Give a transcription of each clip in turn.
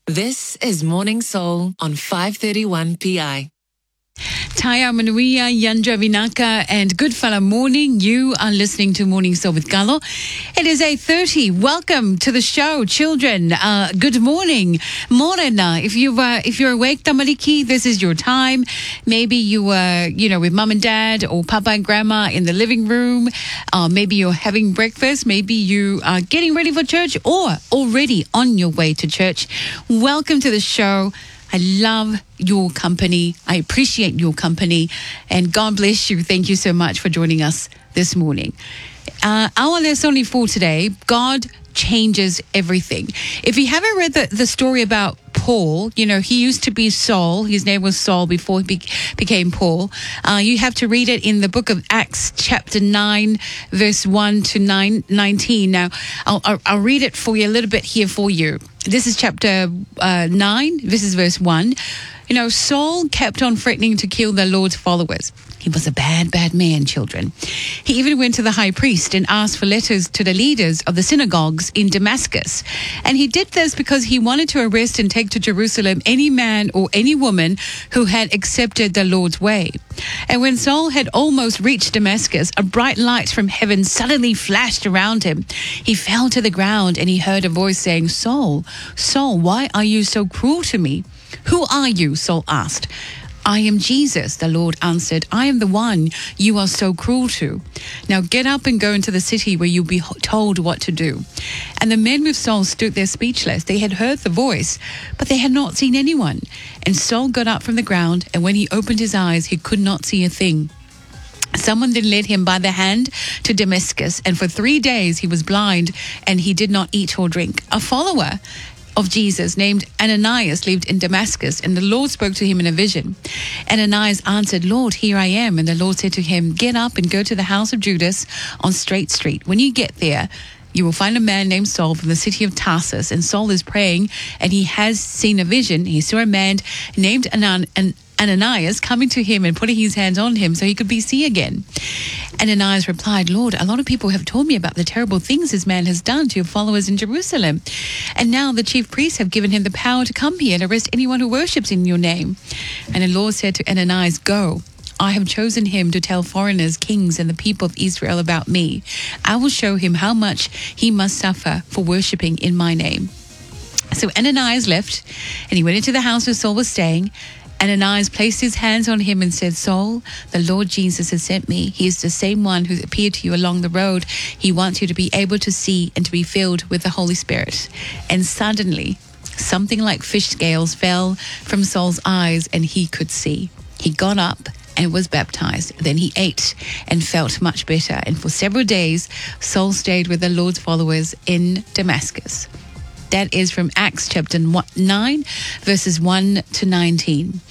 This is Morning Soul on 531 PI. Taya Manuia, Yandra Vinaka, and Goodfella Morning. You are listening to Morning Soul with Galo. It is 8:30. Welcome to the show, children. Good morning, Morena. If you're awake, Tamariki, this is your time. Maybe you were, with mom and dad or papa and grandma in the living room. Maybe you're having breakfast. Maybe you are getting ready for church or already on your way to church. Welcome to the show. I love your company. I appreciate your company. And God bless you. Thank you so much for joining us this morning. Our lesson for today, God changes everything. If you haven't read the story about Paul, he used to be Saul. His name was Saul before he became Paul. You have to read it in the book of Acts, chapter 9, verse 1 to 19. Now, I'll read it for you a little bit here for you. This is chapter 9. This is verse 1. Saul kept on threatening to kill the Lord's followers. He was a bad, bad man, children. He even went to the high priest and asked for letters to the leaders of the synagogues in Damascus. And he did this because he wanted to arrest and take to Jerusalem any man or any woman who had accepted the Lord's way. And when Saul had almost reached Damascus, a bright light from heaven suddenly flashed around him. He fell to the ground and he heard a voice saying, "Saul, Saul, why are you so cruel to me?" "Who are you?" Saul asked. "I am Jesus," the Lord answered. "I am the one you are so cruel to. Now get up and go into the city where you'll be told what to do." And the men with Saul stood there speechless. They had heard the voice, but they had not seen anyone. And Saul got up from the ground, and when he opened his eyes, he could not see a thing. Someone then led him by the hand to Damascus, and for 3 days he was blind, and he did not eat or drink. A follower of Jesus named Ananias lived in Damascus, and the Lord spoke to him in a vision. Ananias answered, "Lord, here I am." And the Lord said to him, "Get up and go to the house of Judas on Straight Street. When you get there, you will find a man named Saul from the city of Tarsus, and Saul is praying, and he has seen a vision. He saw a man named Ananias coming to him and putting his hands on him so he could see again." Ananias replied, "Lord, a lot of people have told me about the terrible things this man has done to your followers in Jerusalem. And now the chief priests have given him the power to come here and arrest anyone who worships in your name." And the Lord said to Ananias, "Go. I have chosen him to tell foreigners, kings, and the people of Israel about me. I will show him how much he must suffer for worshipping in my name." So Ananias left, and he went into the house where Saul was staying. Ananias placed his hands on him and said, "Saul, the Lord Jesus has sent me. He is the same one who appeared to you along the road. He wants you to be able to see and to be filled with the Holy Spirit." And suddenly, something like fish scales fell from Saul's eyes, and he could see. He got up and was baptized. Then he ate and felt much better. And for several days, Saul stayed with the Lord's followers in Damascus. That is from Acts chapter 9, verses 1 to 19.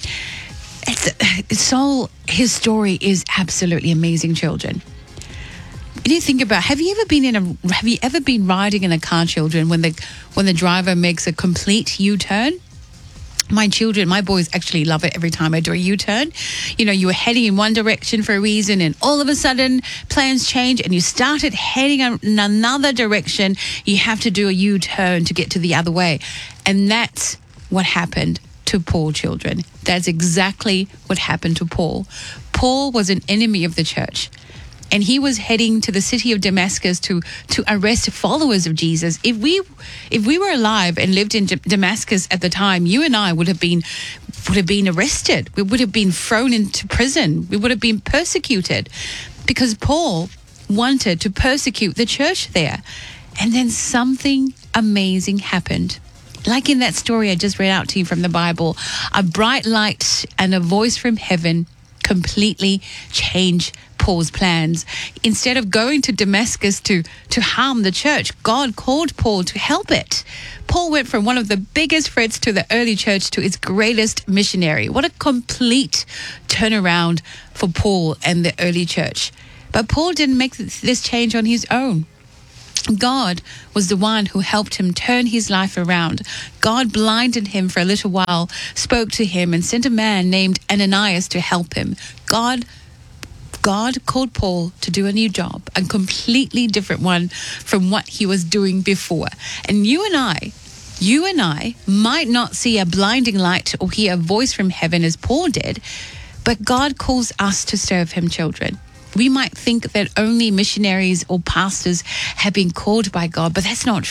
Saul, his story is absolutely amazing, children. When you think about, have you ever been riding in a car, children, when the driver makes a complete U-turn? My boys actually love it every time I do a U-turn. You were heading in one direction for a reason, and all of a sudden plans change and you started heading in another direction. You have to do a U-turn to get to the other way. And that's what happened to Paul, children. That's exactly what happened to Paul. Paul was an enemy of the church. And he was heading to the city of Damascus to arrest followers of Jesus. If we were alive and lived in Damascus at the time, you and I would have been arrested. We would have been thrown into prison. We would have been persecuted because Paul wanted to persecute the church there. And then something amazing happened. Like in that story I just read out to you from the Bible, a bright light and a voice from heaven completely changed Paul's plans. Instead of going to Damascus to harm the church, God called Paul to help it. Paul went from one of the biggest threats to the early church to its greatest missionary. What a complete turnaround for Paul and the early church. But Paul didn't make this change on his own. God was the one who helped him turn his life around. God blinded him for a little while, spoke to him, and sent a man named Ananias to help him. God called Paul to do a new job, a completely different one from what he was doing before. And you and I, You and I might not see a blinding light or hear a voice from heaven as Paul did, but God calls us to serve him, children. We might think that only missionaries or pastors have been called by God, but that's not true.